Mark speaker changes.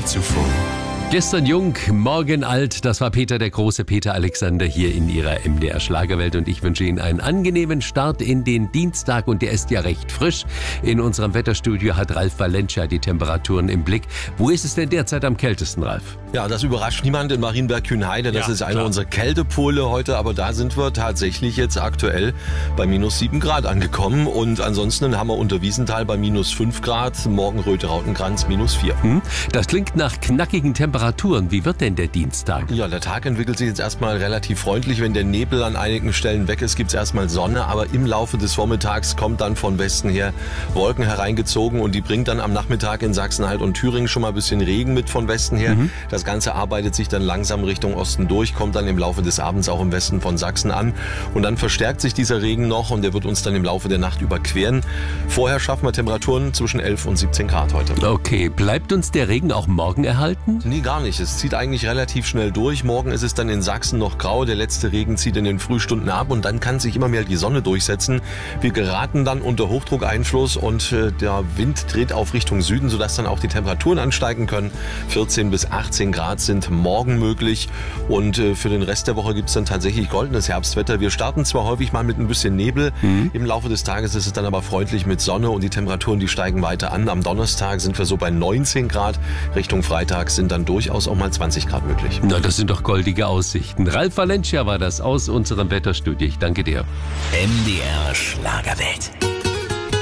Speaker 1: zuvor.
Speaker 2: Gestern jung, morgen alt, das war Peter, der große Peter Alexander hier in Ihrer MDR Schlagerwelt und ich wünsche Ihnen einen angenehmen Start in den Dienstag und der ist ja recht frisch. In unserem Wetterstudio hat Ralf Valencia die Temperaturen im Blick. Wo ist es denn derzeit am kältesten, Ralf?
Speaker 3: Ja, das überrascht niemand in Marienberg-Kühnheide. Das ist einer unserer Kältepole heute, aber da sind wir tatsächlich jetzt aktuell bei minus 7 Grad angekommen und ansonsten haben wir unter Wiesenthal bei minus 5 Grad, morgen Röte-Rautenkranz minus 4.
Speaker 2: Das klingt nach knackigen Temperaturen. Wie wird denn der Dienstag?
Speaker 3: Ja, der Tag entwickelt sich jetzt erstmal relativ freundlich. Wenn der Nebel an einigen Stellen weg ist, gibt es erstmal Sonne. Aber im Laufe des Vormittags kommt dann von Westen her Wolken hereingezogen und die bringt dann am Nachmittag in Sachsen-Anhalt und Thüringen schon mal ein bisschen Regen mit von Westen her. Das Ganze arbeitet sich dann langsam Richtung Osten durch, kommt dann im Laufe des Abends auch im Westen von Sachsen an. Und dann verstärkt sich dieser Regen noch und der wird uns dann im Laufe der Nacht überqueren. Vorher schaffen wir Temperaturen zwischen 11 und 17 Grad heute.
Speaker 2: Okay, bleibt uns der Regen auch morgen erhalten?
Speaker 3: Nee, gar nicht. Es zieht eigentlich relativ schnell durch. Morgen ist es dann in Sachsen noch grau. Der letzte Regen zieht in den Frühstunden ab und dann kann sich immer mehr die Sonne durchsetzen. Wir geraten dann unter Hochdruckeinfluss und der Wind dreht auf Richtung Süden, sodass dann auch die Temperaturen ansteigen können. 14 bis 18 Grad sind morgen möglich und für den Rest der Woche gibt es dann tatsächlich goldenes Herbstwetter. Wir starten zwar häufig mal mit ein bisschen Nebel. Im Laufe des Tages ist es dann aber freundlich mit Sonne und die Temperaturen, die steigen weiter an. Am Donnerstag sind wir so bei 19 Grad. Richtung Freitag sind dann durchaus auch mal 20 Grad möglich.
Speaker 2: Na, das sind doch goldige Aussichten. Ralf Valencia war das aus unserem Wetterstudio. Ich danke dir.
Speaker 1: MDR Schlagerwelt.